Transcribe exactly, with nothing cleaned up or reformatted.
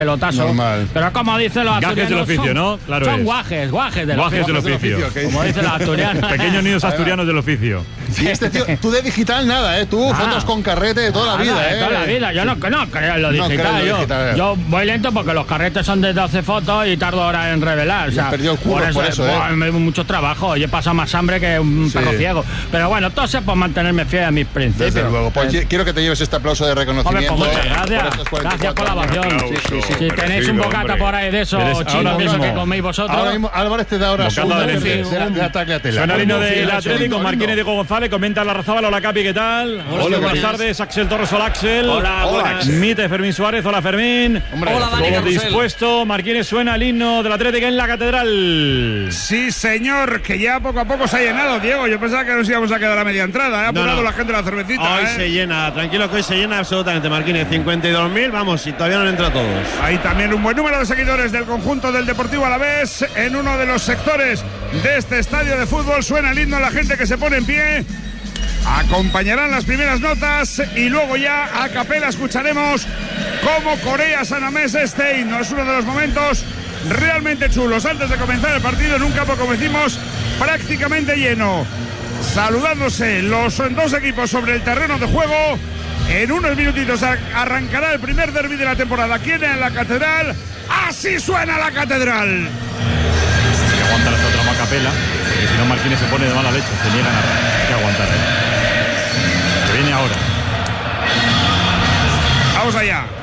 pelotazo. Normal. Pero como dicen los asturianos, gajes del oficio, son, ¿no? Claro son es. guajes, guajes del Guajes oficio. del oficio. oficio, Como dicen los asturianos. Pequeños niños asturianos del oficio. Y este tío, tú de digital nada, ¿eh? Tú Ah. fotos con carrete de toda la vida, Nada, ¿eh? de toda la vida. Yo no, no creo en lo No digital. creo en lo yo, digital. yo voy lento porque los carretes son de doce fotos y tardo horas en revelar. O sea, has perdido el curro por eso, ¿eh? buah, me- mucho trabajo. Yo he pasado más hambre que un Sí. perro ciego. Pero bueno, todo sea por mantenerme fiel a mis principios. Desde luego. Pues Eh, quiero que te lleves este aplauso de Hombre, reconocimiento. pues muchas eh, gracias. por estos cuarenta y Gracias por la cuatro ovación. años. Sí, sí, sí. Si tenéis merecido, un bocata hombre. por ahí de eso, Eres chino, ahora de eso mismo. que coméis vosotros. Ahora mismo Álvarez te da ahora Bocata segunda de de, Lefe. de, de, de ataque a tela. Suena el himno Lindo, del lindo, Atlético, lindo. Marquínez Diego González, comenta la Razabal, hola Capi, ¿qué tal? Hola, buenas tardes, Axel Torres, hola Axel. Hola, buenas. Mite Fermín Suárez, hola Fermín. Hombre, Hola, Dani Todo Carrusel. dispuesto, Marquínez suena el himno del Atlético en la Catedral. Sí, señor, que ya poco a poco se ha llenado, Diego. Yo pensaba que nos íbamos a quedar a media entrada. Ha apurado no. la gente la cervecita. Hoy ¿eh? se llena, tranquilo que hoy se llena absolutamente, Marquínez. cincuenta y dos mil, vamos, y todavía no le entra a todos. Hay también un buen número de seguidores del conjunto del Deportivo Alavés en uno de los sectores de este estadio de fútbol. Suena el himno, la gente que se pone en pie. Acompañarán las primeras notas y luego ya a capela escucharemos cómo corea San Mamés este himno. Es uno de los momentos realmente chulos. Antes de comenzar el partido en un campo, como decimos, prácticamente lleno. Saludándose los dos equipos sobre el terreno de juego. En unos minutitos arrancará el primer derbi de la temporada. ¿Quién en la Catedral? Así suena la Catedral. Hay que aguantar esta otra macapela, porque si no Marquínez se pone de mala leche, se niegan a hay que aguantar. ¿eh? Que viene ahora. Vamos allá.